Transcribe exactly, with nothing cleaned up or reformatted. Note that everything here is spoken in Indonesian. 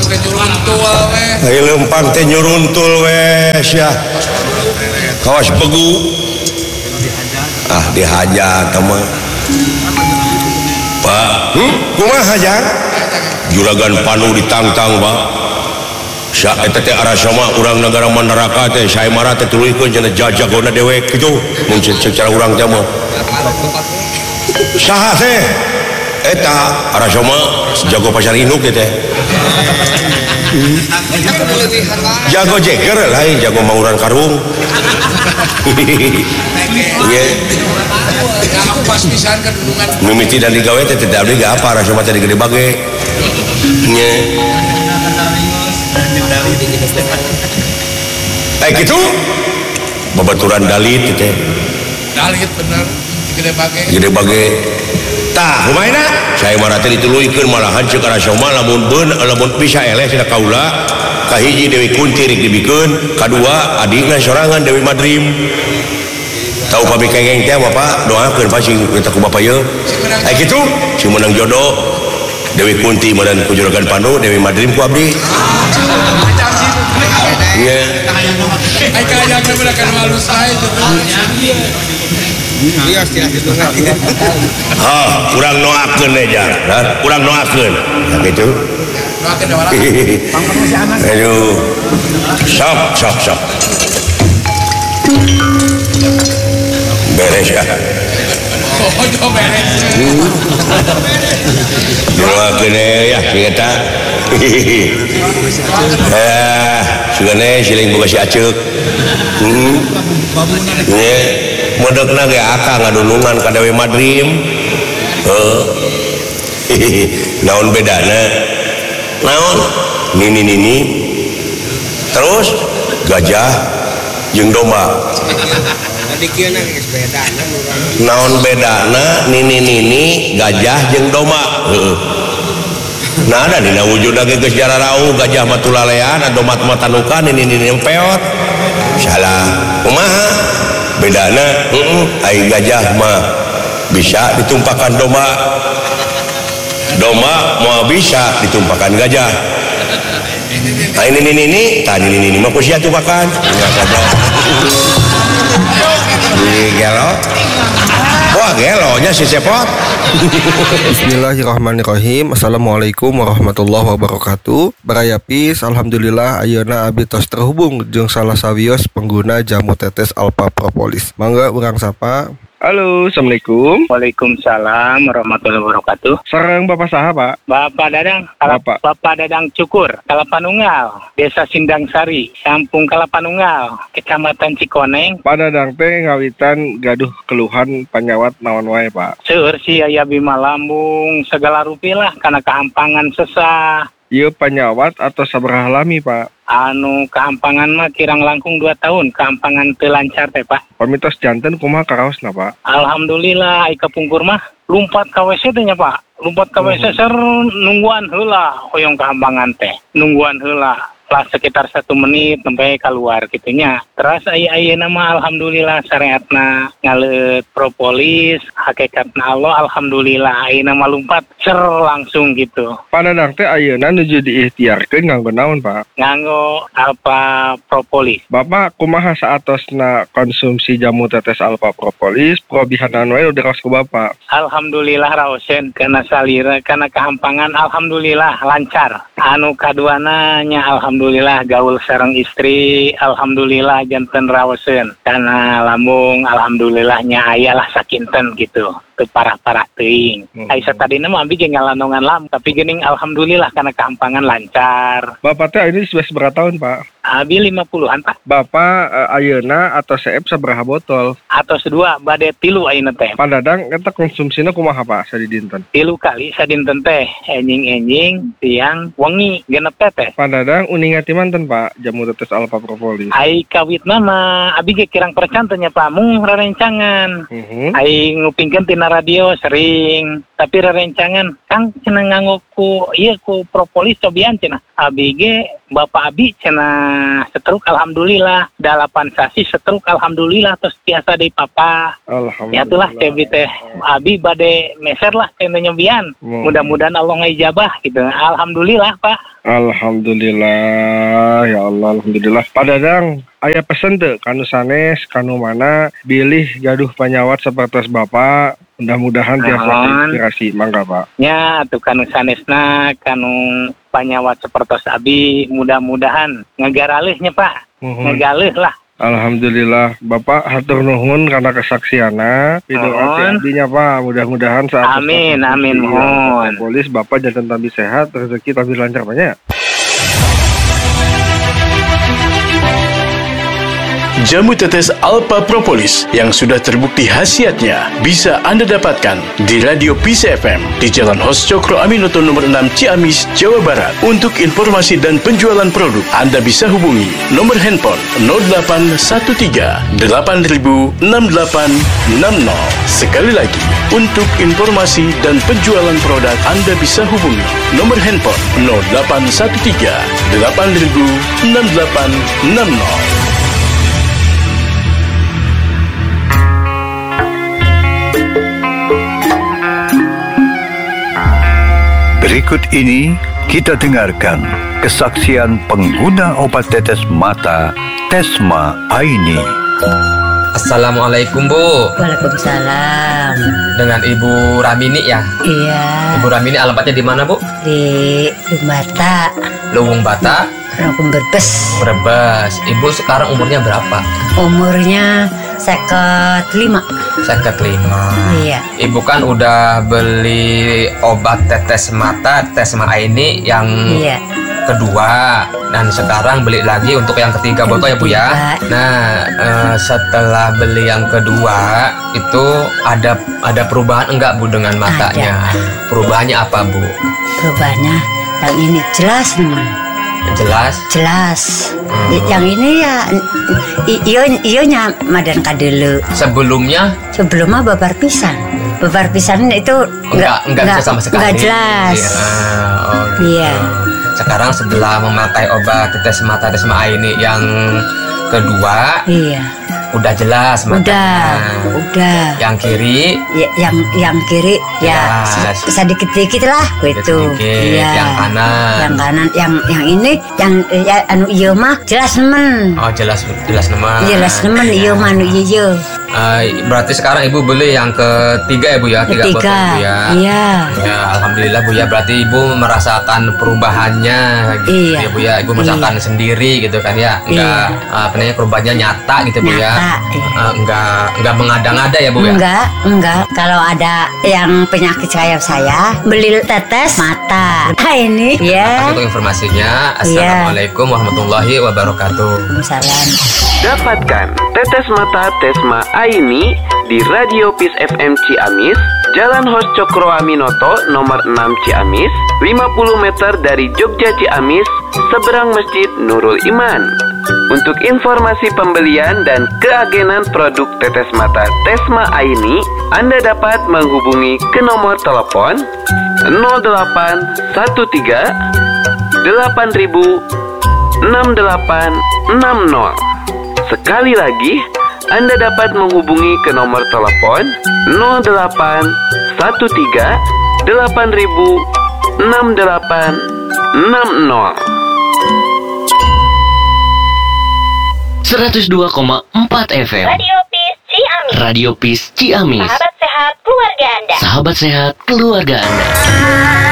teh nyuruntul we. Ai lempang teh nyuruntul we sia. Kawas begu. Ah dihajar teman. Pak, hmm? Kumaha hajar? Juragan Panu ditangtang, Pak. Sak eta teh arasama urang negara Mandaraka teh sae mara teh tuluikeun cenah jajagona dewek kitu mun secara urang teh mah. Saha teh? Eta arasama jago pasar induk teh. Jago jeger lain jago mauran karung. Ye. Aku pas pisan ka dulungan. Mimiti dan digawe teh teh abdi ge apa arasama teh digede bage. Nye. Eh gitu babaturan dalit teh dalit bener gede bage gede bage tah kumaha saya mah teh dituluykeun malahan ceuk arasoma lamun beun lamun bisa eleh tina kaula kahiji Dewi Kunti rek dibikeun kadua adina sorangan Dewi Madrim tahu pami kengeng teh Bapak doakeun pacing kita ku Bapak ye eh gitu si menang jodoh Dewi Kunti medan ku Juragan Panu Dewi Madrim ku abdi iya ai kaya ka berakan malu sae iya sih ha urang noakeun eja urang noakeun kitu noakeun da warang aduh sok sok sok beres ya oh do beres doakeun ya kita eh sugane siling boga si aceuk heeh ye modokna ge akang ngadulungan ka Dewi Madrim heuh naon bedana naon nini nini terus gajah jeung domba tadi kieu na geus bedana naon bedana nini nini gajah jeung domba heuh nah ada dina wujudna ge geus jararau gajah mah tulalean domba mah tanukan nini nini peot salah kumaha bedana heeh ai gajah mah bisa ditumpakan domba domba mau bisa ditumpakan gajah ai nini nini tadi nini nini mah ku sia tumpakan di gelo wah gelonya si cepot. Bismillahirrahmanirrahim. Assalamualaikum warahmatullahi wabarakatuh. Barayapis, alhamdulillah ayeuna abdi tos terhubung jeung salah sawios pengguna jamu tetes Alpha Propolis. Mangga urang sapa. Halo, assalamualaikum. Waalaikumsalam warahmatullahi wabarakatuh. Sareng Bapak saha, Pak? Bapak Dadang, Bapak. Bapak Dadang Cukur, Kalapanunggal, Desa Sindang Sari, Kampung Kalapanunggal, Kecamatan Cikoneng. Pak Dadang teh ngawitan gaduh keluhan panyawat naon wae, Pak? Seueur si aya bima lambung segala rupilah kana kehampangan sesah. Ieu panyawat atau sabaraha lami, Pak? Anu kehampangan mah kirang langkung dua tahun, kehampangan teu lancar teh, Pak. Pamitos janten kumaha karaosna, Pak? Alhamdulillah ai kapungkur mah lumpat ka W C teh nya, Pak. Lumpat ka W C ser nungguan heula hoyong kehampangan teh. Nungguan heula. Lah sekitar satu menit sampai keluar gitunya. Terus ayeuna mah alhamdulillah syariatna ngaleut propolis, hakikatna Allah alhamdulillah ayeuna mah lumpat cer langsung gitu. Pak Dadang teh ayeuna nuju diikhtiarkeun nganggo naon, Pak? Nganggo Alpha Propolis. Bapak kumaha saatosna konsumsi jamu tetes Alpha Propolis, probihanan wae udah raos ku Bapak. Alhamdulillah raosen kana salira kana kehampangan alhamdulillah lancar. Anu kaduana nya alhamdulillah gaul sareng istri, alhamdulillah janten raosen. Kana lambung alhamdulillahnya ayalah sakinten gitu. Teu parah-parah teuing. Hmm. Ai satadina mah abi ge ngalandongan lam, tapi geuning alhamdulillah kana kehampangan lancar. Bapak teh ini sudah seberapa tahun, Pak? Abi lima puluhan, Pak. Bapak uh, ayeuna atau seep sabaraha botol? Atau sedua bade tilu ayeuna teh. Pak Dadang eta konsumsina kumaha, Pak, sadidinten? Tilu kali sadinten teh, enjing-enjing, tiang, wengi, genep teh. Pak Dadang uningan ti manten, Pak, jamu tetes Alpha Propolis. Ai kawitna mah abi ge kirang percan teh nya, Pak, mung rarencangan. Uh-huh. Ai ngupingkeun tina na radio sering, tapi rerencangan Kang cenah nganggo ku ieu ku propolis cobian cenah. Abi ge Bapak Abi cenah setruk alhamdulillah, dalapan sasi setruk alhamdulillah terus biasa deui papa. Alhamdulillah. Ya itulah cebi teh Abi bade meser lah cenah nyobian. Hmm. Mudah-mudahan Allah ngijabah gitu. Alhamdulillah Pak. Alhamdulillah, ya Allah, alhamdulillah. Pak Dadang, aya pesen teu kanu sanes, kanu mana bilih gaduh panyawat sapertos Bapak. Mudah-mudahan tiasa Mohon. inspirasi, mangga Pak. Nya atuh kanu sanesna kanu panyawat sapertos Abi mudah-mudahan ngegaralihnya Pak. Mohon. Ngegalih lah. Alhamdulillah, Bapak hatur nuhun karena kesaksianna. Pidoa Mohon. abdinya Pak, mudah-mudahan saat Amin, amin, mohon. Polis Bapak jantan tabi sehat, rezeki tabi lancar banyak. Jamu tetes Alpha Propolis yang sudah terbukti khasiatnya bisa Anda dapatkan di Radio Peace F M di Jalan Hos Cokro Aminoto nomor enam Ciamis, Jawa Barat. Untuk informasi dan penjualan produk, Anda bisa hubungi nomor handphone nol delapan satu tiga delapan nol enam delapan enam nol. Sekali lagi, untuk informasi dan penjualan produk, Anda bisa hubungi nomor handphone nol delapan satu tiga delapan nol enam delapan enam nol. Berikut ini kita dengarkan kesaksian pengguna obat tetes mata Tesma Aini. Assalamualaikum Bu. Waalaikumsalam. Dengan Ibu Ramini ya? Iya. Ibu Ramini alamatnya di mana Bu? Di Lumbata. Luwung Bata, Rangkum Berbes. Brebes. Ibu sekarang umurnya berapa? Umurnya seket lima. Seket lima. Iya. Ibu kan udah beli obat tetes mata Tesma Aini yang Iya. kedua, dan sekarang beli lagi untuk yang ketiga botol ya Bu ya. Nah, eh, setelah beli yang kedua itu ada ada perubahan enggak Bu dengan matanya? Perubahannya apa Bu? Perubahannya yang ini jelas nih. Jelas? Jelas. Hmm. Yang ini ya i- iyo iyonya madan kadelu. Sebelumnya? Sebelumnya babar pisan. Babar pisan itu Enggak, enggak, enggak sama sekali. Enggak jelas. Iya. Oh, gitu. Iya. Sekarang setelah memakai obat tetes mata Tesma Aini yang kedua, Iya. udah jelas matanya. Udah, udah. Yang kiri, Ya, yang yang kiri ya Jelas. sedikit-sedikit lah gitu. sedikit. Iya. Yang kanan. Yang kanan, yang yang ini yang ya, anu iya mah jelas nemen. Oh jelas, jelas nama. Jelas nemen iya mah anu iya. Eh, berarti sekarang Ibu beli yang ketiga ya Bu ya? Tiga Ketiga. botol Bu ya? Iya. Ya, alhamdulillah Bu ya. Berarti Ibu merasakan perubahannya gitu Iya. ya Bu ya. Ibu merasakan Iya. sendiri gitu kan ya. Enggak, Iya. apa namanya, perubahannya nyata gitu Bu ya. Nyata, iya. Eh, enggak, enggak mengada-ngada ya Bu ya. Enggak, enggak. Kalau ada yang penyakit kayak saya, beli tetes mata. Ah ini ya. Untuk informasinya, Assalamualaikum warahmatullahi wabarakatuh. Salam. Dapatkan tetes mata Tesma Aini di Radio Peace F M Ciamis, Jalan Hos Cokro Aminoto nomor enam Ciamis, lima puluh meter dari Jogja Ciamis, seberang Masjid Nurul Iman. Untuk informasi pembelian dan keagenan produk tetes mata Tesma Aini, Anda dapat menghubungi ke nomor telepon nol delapan satu tiga delapan nol enam delapan enam nol. Sekali lagi, Anda dapat menghubungi ke nomor telepon nol delapan satu tiga delapan nol enam delapan enam nol. seratus dua koma empat F M Radio Peace Ciamis. Radio Peace Ciamis. Sahabat sehat keluarga Anda. Sahabat sehat keluarga Anda.